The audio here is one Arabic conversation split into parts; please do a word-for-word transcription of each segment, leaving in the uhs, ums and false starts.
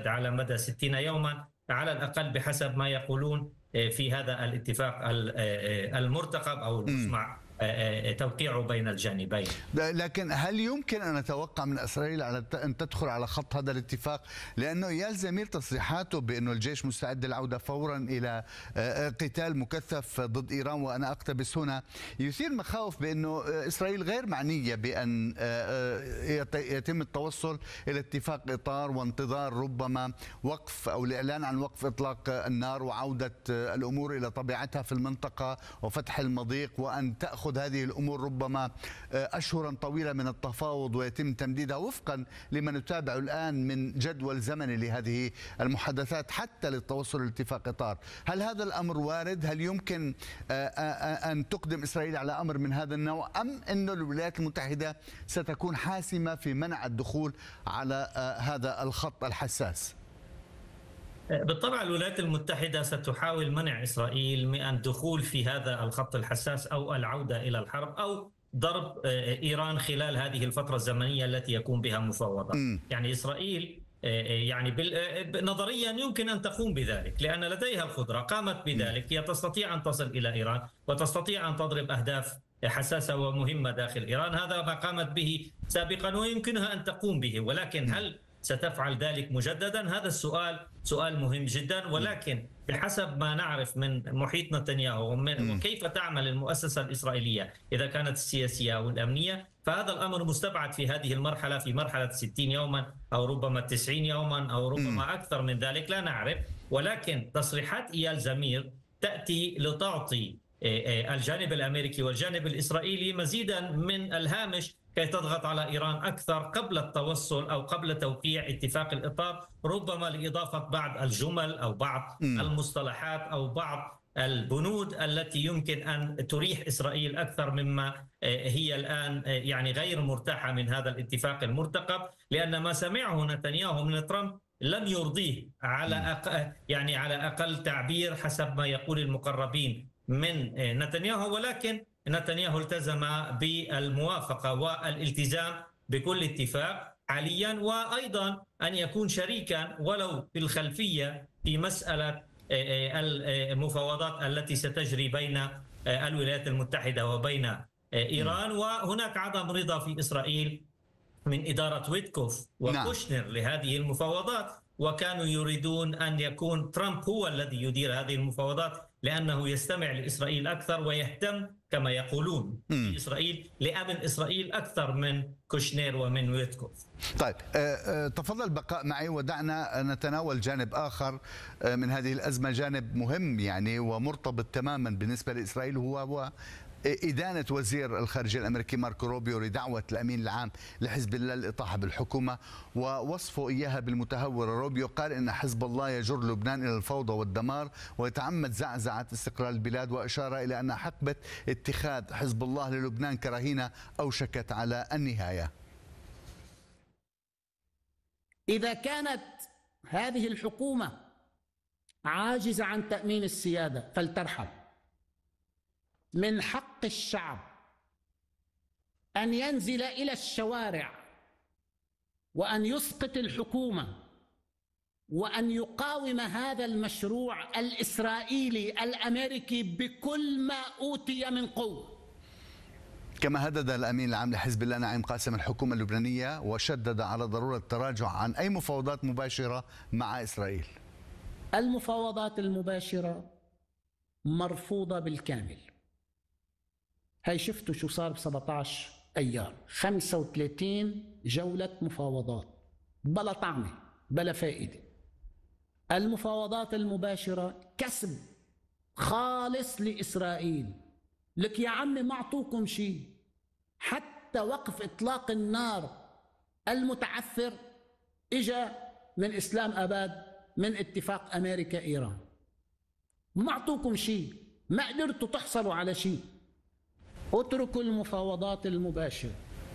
تمتد على مدى ستين يوما على الأقل بحسب ما يقولون في هذا الاتفاق المرتقب أو المسمع توقيعه بين الجانبين. لكن هل يمكن أن نتوقع من إسرائيل على أن تدخل على خط هذا الاتفاق؟ لأنه إيال زمير تصريحاته بأنه الجيش مستعد للعودة فورا إلى قتال مكثف ضد إيران، وأنا أقتبس هنا، يثير مخاوف بأنه إسرائيل غير معنية بأن يتم التوصل إلى اتفاق إطار وانتظار ربما وقف أو الإعلان عن وقف إطلاق النار وعودة الأمور إلى طبيعتها في المنطقة وفتح المضيق، وأن تأخذ هذه الأمور ربما أشهرا طويلة من التفاوض ويتم تمديدها وفقا لما نتابع الآن من جدول زمني لهذه المحادثات حتى للتوصل لاتفاق إطار. هل هذا الأمر وارد؟ هل يمكن أن تقدم إسرائيل على أمر من هذا النوع، أم أن الولايات المتحدة ستكون حاسمة في منع الدخول على هذا الخط الحساس؟ بالطبع الولايات المتحدة ستحاول منع إسرائيل من الدخول في هذا الخط الحساس أو العودة إلى الحرب أو ضرب إيران خلال هذه الفترة الزمنية التي يكون بها مفاوضات. يعني إسرائيل يعني نظريا يمكن أن تقوم بذلك لأن لديها القدرة، قامت بذلك، هي تستطيع أن تصل إلى إيران وتستطيع أن تضرب أهداف حساسة ومهمة داخل إيران. هذا ما قامت به سابقا ويمكنها أن تقوم به، ولكن هل ستفعل ذلك مجددا؟ هذا السؤال سؤال مهم جدا، ولكن بحسب ما نعرف من محيط نتنياهو وكيف تعمل المؤسسة الإسرائيلية إذا كانت السياسية أو الأمنية، فهذا الأمر مستبعد في هذه المرحلة، في مرحلة ستين يوما أو ربما تسعين يوما أو ربما أكثر من ذلك، لا نعرف. ولكن تصريحات إيال زمير تأتي لتعطي الجانب الأمريكي والجانب الإسرائيلي مزيدا من الهامش كي تضغط على إيران أكثر قبل التوصل أو قبل توقيع اتفاق الإطار، ربما لإضافة بعض الجمل أو بعض م. المصطلحات أو بعض البنود التي يمكن أن تريح إسرائيل أكثر مما هي الآن يعني غير مرتاحة من هذا الاتفاق المرتقب، لأن ما سمعه نتنياهو من ترامب لم يرضيه على أقل يعني على أقل تعبير حسب ما يقول المقربين من نتنياهو. ولكن نتنياهو التزم بالموافقة والالتزام بكل اتفاق حاليا، وأيضا أن يكون شريكا ولو في الخلفية في مسألة المفاوضات التي ستجري بين الولايات المتحدة وبين إيران. وهناك عدم رضا في إسرائيل من إدارة ويتكوف وكوشنر لهذه المفاوضات، وكانوا يريدون أن يكون ترامب هو الذي يدير هذه المفاوضات لأنه يستمع لإسرائيل أكثر ويهتم كما يقولون في إسرائيل لأمن إسرائيل أكثر من كوشنير ومن ويتكوف. طيب تفضل بقاء معي ودعنا نتناول جانب آخر من هذه الأزمة، جانب مهم يعني ومرتبط تماما بالنسبة لإسرائيل، هو هو إدانة وزير الخارجية الأمريكي ماركو روبيو لدعوة الأمين العام لحزب الله للإطاحة بالحكومة ووصفه إياها بالمتهورة. روبيو قال إن حزب الله يجر لبنان إلى الفوضى والدمار ويتعمد زعزعة استقرار البلاد، وأشار إلى أن حقبة اتخاذ حزب الله للبنان كرهينة أوشكت على النهاية. إذا كانت هذه الحكومة عاجزة عن تأمين السيادة فلترحل. من حق الشعب أن ينزل إلى الشوارع وأن يسقط الحكومة وأن يقاوم هذا المشروع الإسرائيلي الأمريكي بكل ما أوتي من قوة. كما هدد الأمين العام لحزب الله نعيم قاسم الحكومة اللبنانية وشدد على ضرورة التراجع عن أي مفاوضات مباشرة مع إسرائيل. المفاوضات المباشرة مرفوضة بالكامل. هاي شفتوا شو صار ب سبعة عشر أيار، خمسة وثلاثين جولة مفاوضات بلا طعمة بلا فائدة. المفاوضات المباشرة كسب خالص لإسرائيل. لك يا عمي ما أعطوكم شيء، حتى وقف إطلاق النار المتعثر إجا من إسلام أباد من اتفاق أمريكا إيران. ما أعطوكم شيء، ما قدرتوا تحصلوا على شيء. اتركوا المفاوضات المباشرة.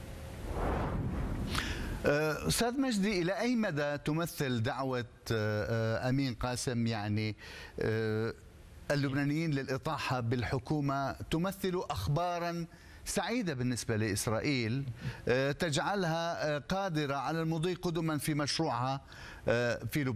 أستاذ مجدي، إلى أي مدى تمثل دعوة أمين قاسم يعني اللبنانيين للإطاحة بالحكومة تمثل أخبارا سعيدة بالنسبة لإسرائيل تجعلها قادرة على المضي قدما في مشروعها في لبنان؟